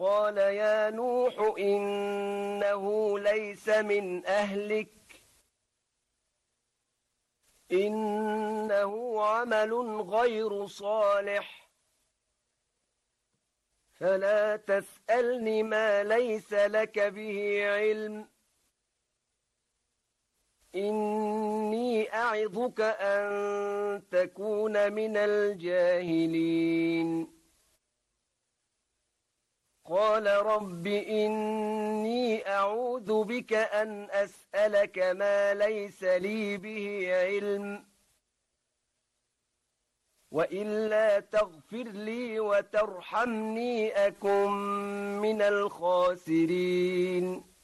قال يا نوح إنه ليس من أهلك إنه عمل غير صالح فلا تسألني ما ليس لك به علم إني أعظك أن تكون من الجاهلين قال رب إني أعوذ بك أن أسألك ما ليس لي به علم وإلا تغفر لي وترحمني أكن من الخاسرين